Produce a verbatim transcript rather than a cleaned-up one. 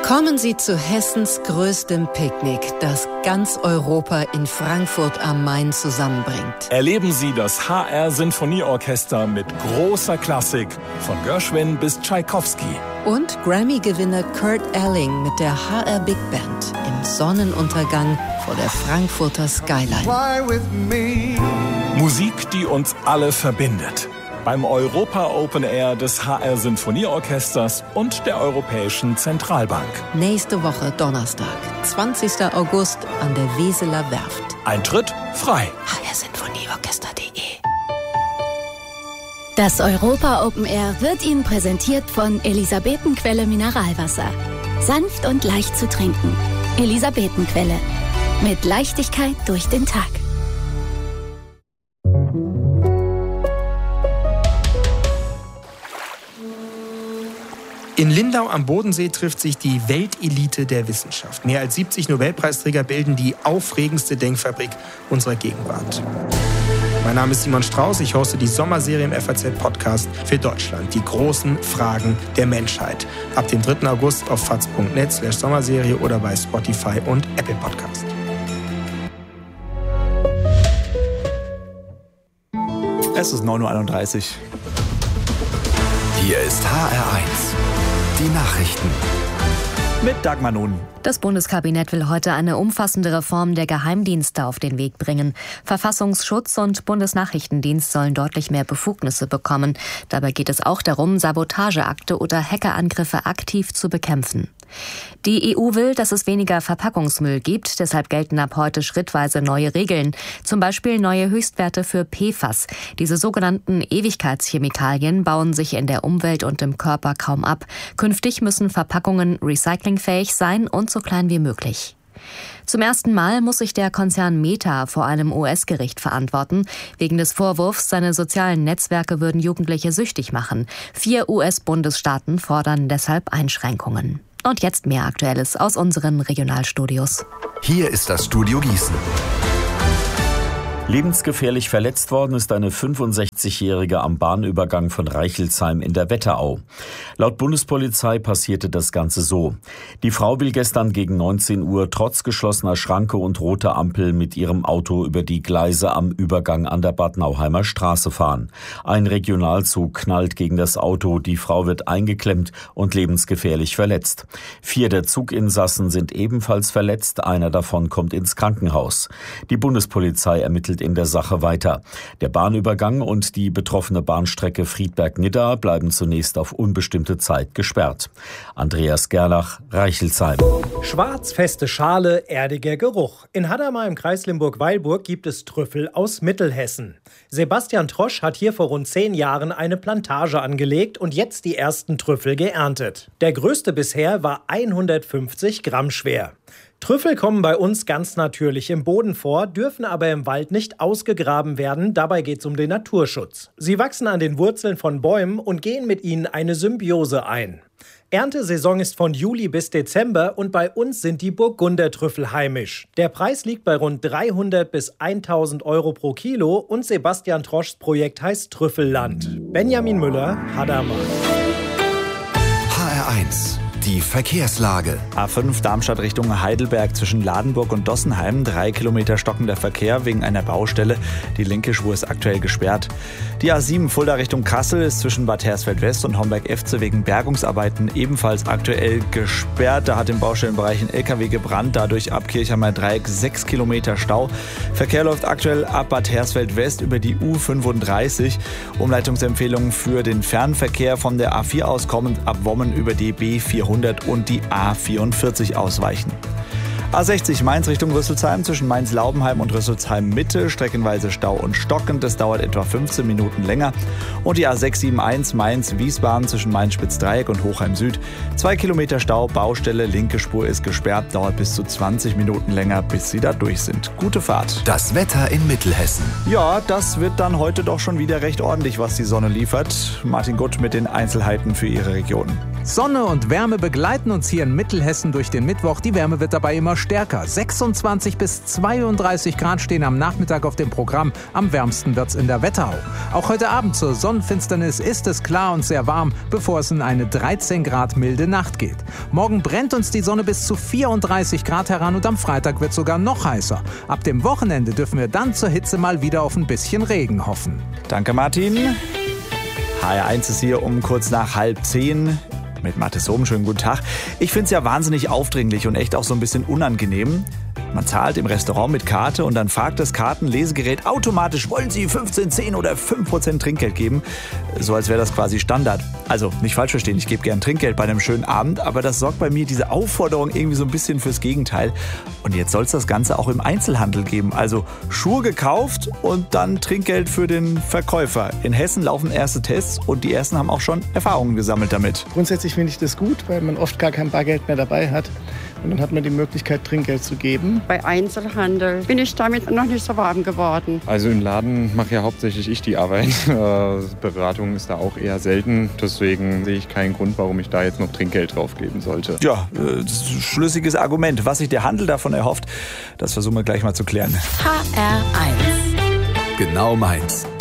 Kommen Sie zu Hessens größtem Picknick, das ganz Europa in Frankfurt am Main zusammenbringt. Erleben Sie das H R-Sinfonieorchester mit großer Klassik, von Gershwin bis Tschaikowski. Und Grammy-Gewinner Kurt Elling mit der H R Big Band im Sonnenuntergang vor der Frankfurter Skyline. Musik, die uns alle verbindet. Beim Europa Open Air des H R-Sinfonieorchesters und der Europäischen Zentralbank. Nächste Woche Donnerstag, zwanzigster August an der Weseler Werft. Eintritt frei. h r sinfonieorchester punkt de Das Europa Open Air wird Ihnen präsentiert von Elisabetenquelle Mineralwasser. Sanft und leicht zu trinken. Elisabetenquelle. Mit Leichtigkeit durch den Tag. In Lindau am Bodensee trifft sich die Weltelite der Wissenschaft. Mehr als siebzig Nobelpreisträger bilden die aufregendste Denkfabrik unserer Gegenwart. Mein Name ist Simon Strauß, ich hoste die Sommerserie im F A Z-Podcast für Deutschland. Die großen Fragen der Menschheit. Ab dem dritten August auf faz punkt net slash Sommerserie oder bei Spotify und Apple Podcast. Es ist neun Uhr einunddreißig. Hier ist H R eins. Die Nachrichten. Mit Dagmar Nun. Das Bundeskabinett will heute eine umfassende Reform der Geheimdienste auf den Weg bringen. Verfassungsschutz und Bundesnachrichtendienst sollen deutlich mehr Befugnisse bekommen. Dabei geht es auch darum, Sabotageakte oder Hackerangriffe aktiv zu bekämpfen. Die E U will, dass es weniger Verpackungsmüll gibt, deshalb gelten ab heute schrittweise neue Regeln. Zum Beispiel neue Höchstwerte für P F A S. Diese sogenannten Ewigkeitschemikalien bauen sich in der Umwelt und im Körper kaum ab. Künftig müssen Verpackungen recyclingfähig sein und so klein wie möglich. Zum ersten Mal muss sich der Konzern Meta vor einem U S-Gericht verantworten. Wegen des Vorwurfs, seine sozialen Netzwerke würden Jugendliche süchtig machen. Vier U S-Bundesstaaten fordern deshalb Einschränkungen. Und jetzt mehr Aktuelles aus unseren Regionalstudios. Hier ist das Studio Gießen. Lebensgefährlich verletzt worden ist eine fünfundsechzigjährige am Bahnübergang von Reichelsheim in der Wetterau. Laut Bundespolizei passierte das Ganze so. Die Frau will gestern gegen neunzehn Uhr trotz geschlossener Schranke und roter Ampel mit ihrem Auto über die Gleise am Übergang an der Bad Nauheimer Straße fahren. Ein Regionalzug knallt gegen das Auto, die Frau wird eingeklemmt und lebensgefährlich verletzt. Vier der Zuginsassen sind ebenfalls verletzt, einer davon kommt ins Krankenhaus. Die Bundespolizei ermittelt in der Sache weiter. Der Bahnübergang und die betroffene Bahnstrecke Friedberg-Nidda bleiben zunächst auf unbestimmte Zeit gesperrt. Andreas Gerlach, Reichelsheim. Schwarz, feste Schale, erdiger Geruch. In Hadamar im Kreis Limburg-Weilburg gibt es Trüffel aus Mittelhessen. Sebastian Trosch hat hier vor rund zehn Jahren eine Plantage angelegt und jetzt die ersten Trüffel geerntet. Der größte bisher war hundertfünfzig Gramm schwer. Trüffel kommen bei uns ganz natürlich im Boden vor, dürfen aber im Wald nicht ausgegraben werden. Dabei geht es um den Naturschutz. Sie wachsen an den Wurzeln von Bäumen und gehen mit ihnen eine Symbiose ein. Erntesaison ist von Juli bis Dezember und bei uns sind die Burgundertrüffel heimisch. Der Preis liegt bei rund dreihundert bis tausend Euro pro Kilo und Sebastian Troschs Projekt heißt Trüffelland. Benjamin Müller, Hadamar. H R eins. Die Verkehrslage. A fünf Darmstadt Richtung Heidelberg zwischen Ladenburg und Dossenheim. Drei Kilometer stockender Verkehr wegen einer Baustelle. Die linke Spur ist aktuell gesperrt. Die A sieben Fulda Richtung Kassel ist zwischen Bad Hersfeld West und Homberg-Efze wegen Bergungsarbeiten ebenfalls aktuell gesperrt. Da hat im Baustellenbereich ein L K W gebrannt. Dadurch ab Kirchheimer Dreieck sechs Kilometer Stau. Verkehr läuft aktuell ab Bad Hersfeld West über die U fünfunddreißig. Umleitungsempfehlungen für den Fernverkehr von der A vier aus kommend ab Wommen über die B vierhundert und die A vierundvierzig ausweichen. A sechzig Mainz Richtung Rüsselsheim zwischen Mainz-Laubenheim und Rüsselsheim-Mitte. Streckenweise Stau und stockend. Das dauert etwa fünfzehn Minuten länger. Und die A sechs sieben eins Mainz-Wiesbaden zwischen Mainz-Spitzdreieck und Hochheim-Süd. Zwei Kilometer Stau, Baustelle, linke Spur ist gesperrt. Dauert bis zu zwanzig Minuten länger, bis sie da durch sind. Gute Fahrt. Das Wetter in Mittelhessen. Ja, das wird dann heute doch schon wieder recht ordentlich, was die Sonne liefert. Martin Gutt mit den Einzelheiten für Ihre Region. Sonne und Wärme begleiten uns hier in Mittelhessen durch den Mittwoch. Die Wärme wird dabei immer stärker. sechsundzwanzig bis zweiunddreißig Grad stehen am Nachmittag auf dem Programm. Am wärmsten wird's in der Wetterau. Auch heute Abend zur Sonnenfinsternis ist es klar und sehr warm, bevor es in eine dreizehn Grad milde Nacht geht. Morgen brennt uns die Sonne bis zu vierunddreißig Grad heran und am Freitag wird es sogar noch heißer. Ab dem Wochenende dürfen wir dann zur Hitze mal wieder auf ein bisschen Regen hoffen. Danke, Martin. H R eins ist hier um kurz nach halb zehn. Mit Mathis Sohm, schönen guten Tag. Ich finde es ja wahnsinnig aufdringlich und echt auch so ein bisschen unangenehm. Man zahlt im Restaurant mit Karte und dann fragt das Kartenlesegerät automatisch, wollen Sie fünfzehn, zehn oder fünf Prozent Trinkgeld geben? So als wäre das quasi Standard. Also nicht falsch verstehen, ich gebe gern Trinkgeld bei einem schönen Abend, aber das sorgt bei mir diese Aufforderung irgendwie so ein bisschen fürs Gegenteil. Und jetzt soll es das Ganze auch im Einzelhandel geben. Also Schuhe gekauft und dann Trinkgeld für den Verkäufer. In Hessen laufen erste Tests und die ersten haben auch schon Erfahrungen gesammelt damit. Grundsätzlich finde ich das gut, weil man oft gar kein Bargeld mehr dabei hat. Und dann hat man die Möglichkeit, Trinkgeld zu geben. Bei Einzelhandel bin ich damit noch nicht so warm geworden. Also im Laden mache ja hauptsächlich ich die Arbeit. Beratung ist da auch eher selten. Deswegen sehe ich keinen Grund, warum ich da jetzt noch Trinkgeld drauf geben sollte. Ja, das ist ein schlüssiges Argument. Was sich der Handel davon erhofft, das versuchen wir gleich mal zu klären. H R eins. Genau meins.